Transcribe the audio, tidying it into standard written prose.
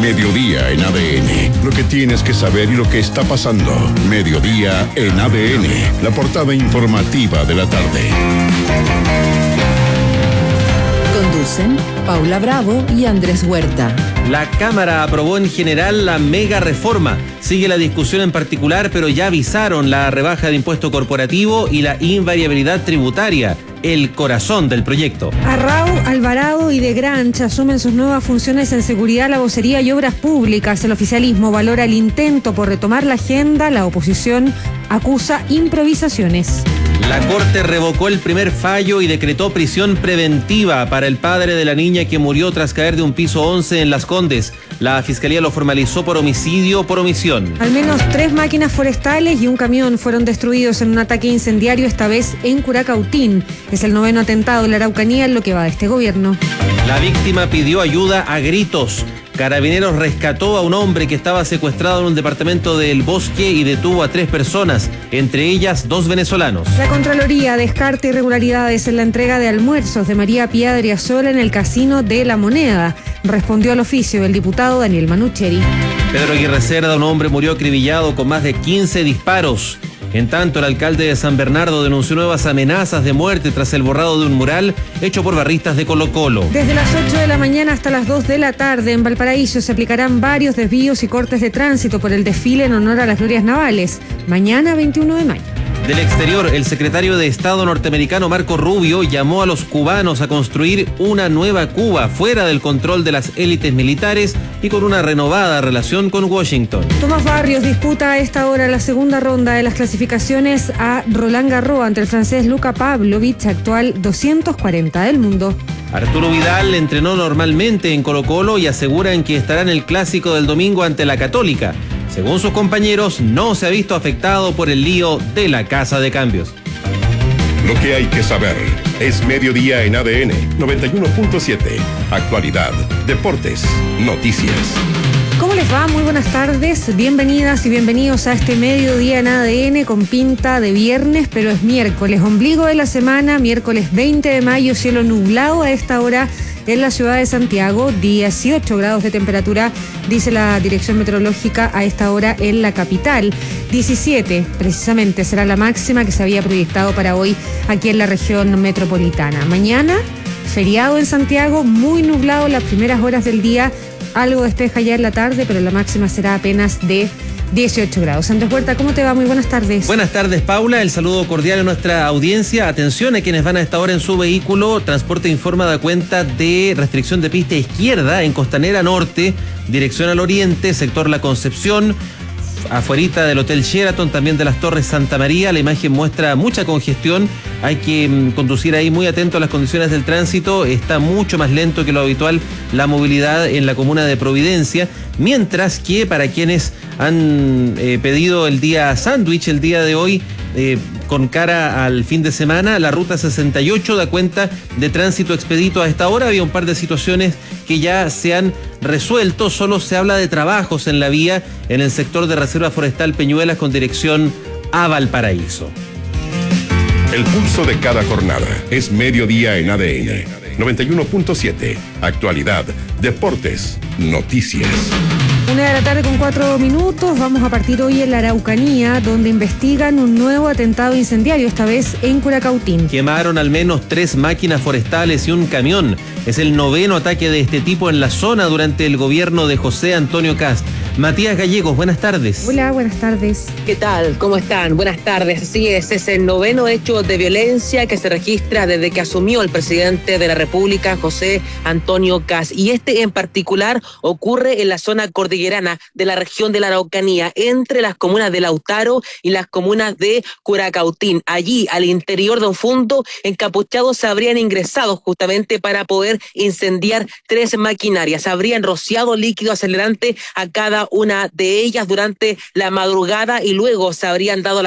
Mediodía en ADN. Lo que tienes que saber y lo que está pasando. Mediodía en ADN. La portada informativa de la tarde. Conducen Paula Bravo y Andrés Huerta. La Cámara aprobó en general la mega reforma. Sigue la discusión en particular, pero ya avisaron la rebaja de impuesto corporativo y la invariabilidad tributaria, el corazón del proyecto. Arrau, Alvarado y De Granch asumen sus nuevas funciones en seguridad, la vocería y obras públicas. El oficialismo valora el intento por retomar la agenda. La oposición acusa improvisaciones. La Corte revocó el primer fallo y decretó prisión preventiva para el padre de la niña que murió tras caer de un piso 11 en Las Condes. La Fiscalía lo formalizó por homicidio por omisión. Al menos 3 máquinas forestales y un camión fueron destruidos en un ataque incendiario, esta vez en Curacautín. Es el 9º atentado en la Araucanía en lo que va de este gobierno. La víctima pidió ayuda a gritos. Carabineros rescató a un hombre que estaba secuestrado en un departamento del Bosque y detuvo a 3 personas, entre ellas 2 venezolanos. La Contraloría descarta irregularidades en la entrega de almuerzos de María Pía Adriasola en el Casino de La Moneda. Respondió al oficio el diputado Daniel Manucheri. Pedro Aguirre Cerda, un hombre murió acribillado con más de 15 disparos. En tanto, el alcalde de San Bernardo denunció nuevas amenazas de muerte tras el borrado de un mural hecho por barristas de Colo-Colo. Desde las 8 de la mañana hasta las 2 de la tarde en Valparaíso se aplicarán varios desvíos y cortes de tránsito por el desfile en honor a las glorias navales. Mañana 21 de mayo. Del exterior, el secretario de Estado norteamericano Marco Rubio llamó a los cubanos a construir una nueva Cuba fuera del control de las élites militares y con una renovada relación con Washington. Tomás Barrios disputa a esta hora la segunda ronda de las clasificaciones a Roland Garros ante el francés Luka Pavlovich, actual 240 del mundo. Arturo Vidal entrenó normalmente en Colo-Colo y aseguran que estará en el clásico del domingo ante la Católica. Según sus compañeros, no se ha visto afectado por el lío de la casa de cambios. Lo que hay que saber es Mediodía en ADN 91.7. Actualidad, deportes, noticias. ¿Cómo les va? Muy buenas tardes, bienvenidas y bienvenidos a este Mediodía en ADN con pinta de viernes, pero es miércoles, ombligo de la semana, miércoles 20 de mayo, cielo nublado a esta hora en la ciudad de Santiago, 18 grados de temperatura, dice la dirección meteorológica a esta hora en la capital. 17, precisamente, será la máxima que se había proyectado para hoy aquí en la región metropolitana. Mañana, feriado en Santiago, muy nublado las primeras horas del día, algo despeja ya en la tarde, pero la máxima será apenas de 18 grados. Andrés Huerta, ¿cómo te va? Muy buenas tardes. Buenas tardes, Paula. El saludo cordial a nuestra audiencia. Atención a quienes van a esta hora en su vehículo. Transporte Informa da cuenta de restricción de pista izquierda en Costanera Norte, dirección al oriente, sector La Concepción, afuerita del Hotel Sheraton, también de las Torres Santa María. La imagen muestra mucha congestión. Hay que conducir ahí muy atento a las condiciones del tránsito. Está mucho más lento que lo habitual la movilidad en la comuna de Providencia. Mientras que para quienes han pedido el día sándwich el día de hoy, con cara al fin de semana, la ruta 68 da cuenta de tránsito expedito a esta hora. Había un par de situaciones que ya se han resuelto. Solo se habla de trabajos en la vía en el sector de Reserva Forestal Peñuelas con dirección a Valparaíso. El pulso de cada jornada es Mediodía en ADN 91.7. Actualidad, deportes, noticias. 1 de la tarde con 4 minutos. Vamos a partir hoy en la Araucanía, donde investigan un nuevo atentado incendiario, esta vez en Curacautín. Quemaron al menos 3 máquinas forestales y un camión. Es el 9º ataque de este tipo en la zona durante el gobierno de José Antonio Kast. Matías Gallegos, buenas tardes. Hola, buenas tardes. ¿Qué tal? ¿Cómo están? Buenas tardes. Así es el 9º hecho de violencia que se registra desde que asumió el presidente de la República, José Antonio Kast. Y este en particular ocurre en la zona cordillerana de la región de la Araucanía, entre las comunas de Lautaro y las comunas de Curacautín. Allí, al interior de un fondo, encapuchados se habrían ingresado justamente para poder incendiar 3 maquinarias. Habrían rociado líquido acelerante a cada una de ellas durante la madrugada y luego se habrían dado la